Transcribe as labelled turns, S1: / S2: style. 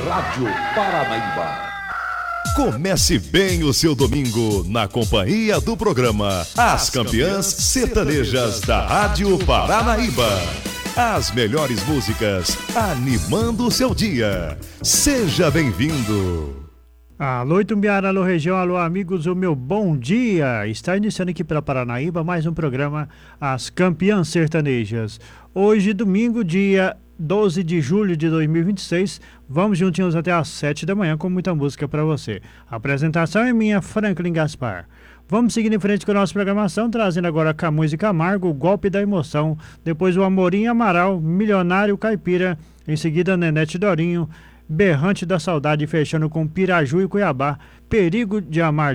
S1: Rádio Paranaíba.
S2: Comece bem o seu domingo na companhia do programa As Campeãs Sertanejas da Rádio Paranaíba. As melhores músicas animando o seu dia. Seja bem-vindo.
S3: Alô Itumbiara, alô região, alô amigos, o meu bom dia. Está iniciando aqui pela Paranaíba mais um programa As Campeãs Sertanejas. Hoje, domingo, dia 12 de julho de 2026, vamos juntinhos até às 7 da manhã com muita música para você. A apresentação é minha, Franklin Gaspar. Vamos seguir em frente com a nossa programação, trazendo agora Camões e Camargo, o Golpe da Emoção, depois o Amorim Amaral, Milionário Caipira, em seguida Nenete Dorinho, Berrante da Saudade, fechando com Piraju e Cuiabá, Perigo de Amar